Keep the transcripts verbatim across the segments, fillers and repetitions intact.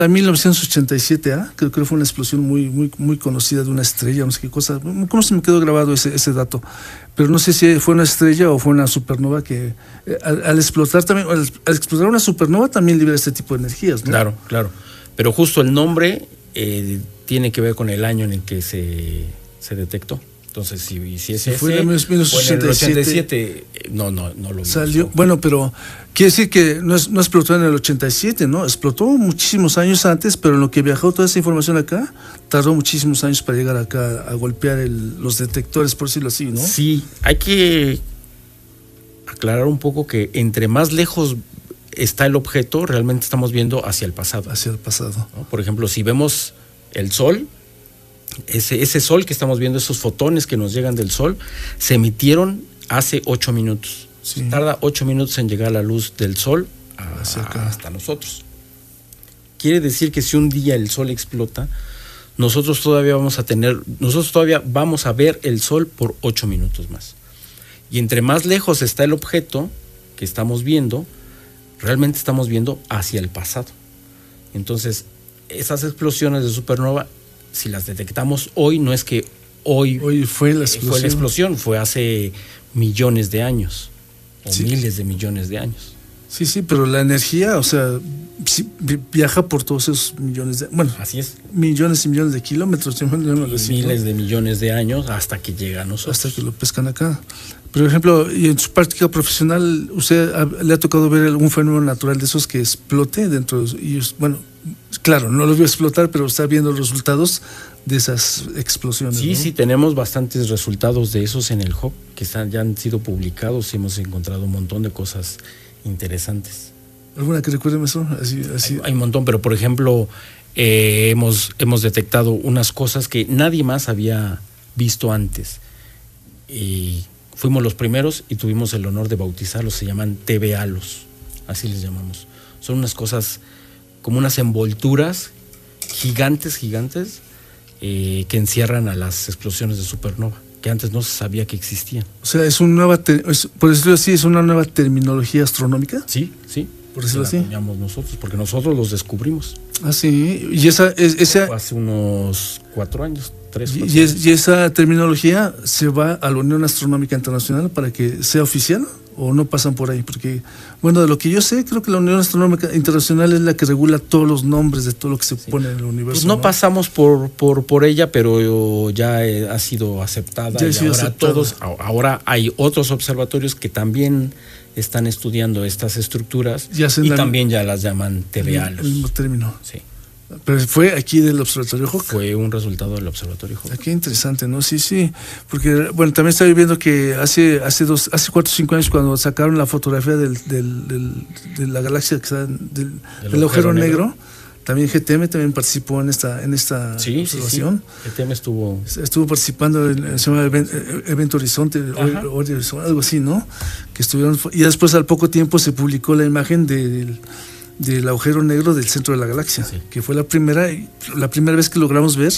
En mil novecientos ochenta y siete, ¿ah? creo que fue una explosión muy, muy, muy conocida de una estrella, no sé qué cosa. ¿Cómo se me quedó grabado ese, ese dato? Pero no sé si fue una estrella o fue una supernova que eh, al, al explotar también, al, al explotar una supernova también libera este tipo de energías, ¿no? Claro, claro. Pero justo el nombre eh, tiene que ver con el año en el que se, se detectó. Entonces, si, si es si ese, fue en el ochenta y siete, no, no, no lo salió. Vimos. Bueno, pero quiere decir que no, es, no explotó en el ochenta y siete, ¿no? Explotó muchísimos años antes, pero en lo que viajó toda esa información acá, tardó muchísimos años para llegar acá a golpear el, los detectores, por decirlo así, ¿no? Sí, hay que aclarar un poco que entre más lejos está el objeto, realmente estamos viendo hacia el pasado. Hacia el pasado. ¿No? Por ejemplo, si vemos el Sol, Ese, ese sol que estamos viendo, esos fotones que nos llegan del sol, se emitieron hace ocho minutos. Sí. Tarda ocho minutos en llegar la luz del sol a, a, hasta nosotros. Quiere decir que si un día el sol explota, nosotros todavía vamos a tener, nosotros todavía vamos a ver el sol por ocho minutos más. Y entre más lejos está el objeto que estamos viendo, realmente estamos viendo hacia el pasado. Entonces, esas explosiones de supernova, si las detectamos hoy, no es que hoy, hoy fue, la explosión. fue la explosión, fue hace millones de años, o sí. miles de millones de años. Sí, sí, pero la energía, o sea, viaja por todos esos millones de... Bueno, así es. Millones y millones de kilómetros. Y miles de millones de años hasta que llega a nosotros. Hasta que lo pescan acá. Por ejemplo, y en su práctica profesional, ¿usted ha, le ha tocado ver algún fenómeno natural de esos que explote dentro de ellos? Bueno, claro, no lo vio explotar, pero está viendo los resultados de esas explosiones. Sí, ¿no? sí, tenemos bastantes resultados de esos en el Hawk, que están, ya han sido publicados y hemos encontrado un montón de cosas interesantes. ¿Alguna que recuerde, maestro? Así, así. Hay, hay un montón, pero por ejemplo, eh, hemos, hemos detectado unas cosas que nadie más había visto antes. Y fuimos los primeros y tuvimos el honor de bautizarlos, se llaman T V halos, así les llamamos. Son unas cosas como unas envolturas gigantes, gigantes, eh, que encierran a las explosiones de supernova, que antes no se sabía que existían. O sea, es una nueva, es, por decirlo así, es una nueva terminología astronómica. Sí, sí. Por decirlo así. Nosotros, porque nosotros los descubrimos. Ah, sí. Y esa, es, esa hace unos cuatro años, tres. Y, y, es, y esa terminología se va a la Unión Astronómica Internacional para que sea oficial, o no pasan por ahí, porque bueno, de lo que yo sé, creo que la Unión Astronómica Internacional es la que regula todos los nombres de todo lo que se sí. pone en el universo. Pues no, ¿no? pasamos por, por, por ella, pero ya eh, ha sido aceptada. Ya y sido ahora aceptada. todos, ahora hay otros observatorios que también están estudiando estas estructuras y la, también ya las llaman T V halos. El mismo término. Sí. Pero fue aquí del Observatorio Hawk. Fue un resultado del Observatorio Hawk. Ah, qué interesante, ¿no? Sí, sí. Porque, bueno, también estaba viendo que hace hace dos, hace cuatro o cinco años, cuando sacaron la fotografía del, del, del, de la galaxia que está del, del agujero negro, negro, también G T M también participó en esta, en esta sí, observación. Sí, sí. G T M estuvo. Estuvo participando en se llama Event, Evento Horizonte, o, algo así, ¿no? Que estuvieron, y después al poco tiempo se publicó la imagen del del agujero negro del centro de la galaxia, sí. que fue la primera la primera vez que logramos ver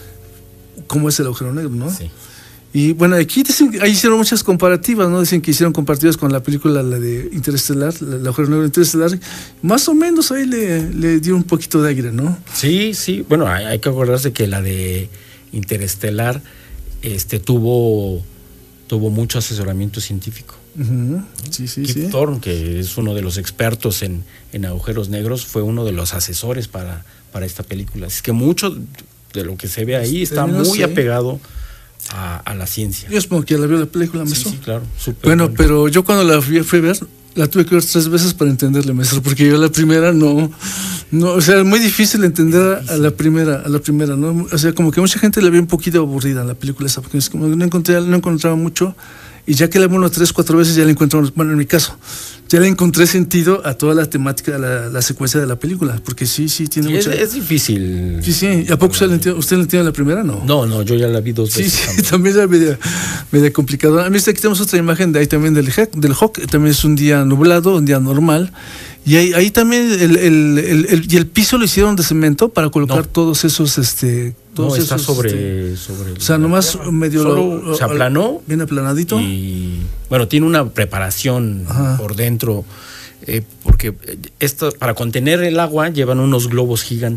cómo es el agujero negro, ¿no? Sí. Y bueno, aquí dicen, ahí hicieron muchas comparativas, ¿no? Dicen que hicieron comparativas con la película, la de Interestelar, el agujero negro Interestelar, más o menos ahí le, le dio un poquito de aire, ¿no? Sí, sí, bueno, hay, hay que acordarse que la de Interestelar este, tuvo, tuvo mucho asesoramiento científico. Uh-huh. Sí, sí, Kip sí. Thorne, que es uno de los expertos en, en agujeros negros, fue uno de los asesores para, para esta película. Es que mucho de lo que se ve ahí está muy apegado a, a la ciencia. Yo supongo que ya la vio la película, maestro. Sí, sí, claro. Bueno, bueno, pero yo cuando la fui, fui a ver, la tuve que ver tres veces para entenderle, maestro, porque yo la primera no, no, o sea, es muy difícil entender a la primera, a la primera, ¿no? O sea, como que mucha gente la vio un poquito aburrida la película esa, porque es como no encontré, no encontraba mucho. Y ya que la vi uno tres, cuatro veces, ya le encuentro, bueno, en mi caso, ya le encontré sentido a toda la temática, la, la secuencia de la película, porque sí, sí, tiene sí, mucha... Es, es difícil. Sí, sí, ¿y a poco usted la entiende, usted la entiende la primera? No. No, no, yo ya la vi dos sí, veces. Sí, también, también era media, media complicado. A mí aquí tenemos otra imagen de ahí también del, del Hawk, también es un día nublado, un día normal, y ahí, ahí también, el, el, el, el, y el piso lo hicieron de cemento para colocar no. todos esos... este No, está esos, sobre, este, sobre o sea, nomás tierra. medio Solo lo, se aplanó, bien aplanadito, y bueno, tiene una preparación Ajá. por dentro eh, porque esto, para contener el agua llevan unos globos gigantes